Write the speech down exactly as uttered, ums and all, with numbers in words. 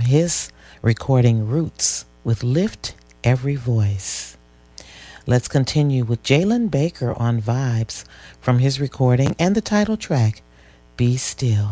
his recording Roots with Lift Every Voice. Let's continue with Jalen Baker on Vibes from his recording and the title track, Be Still.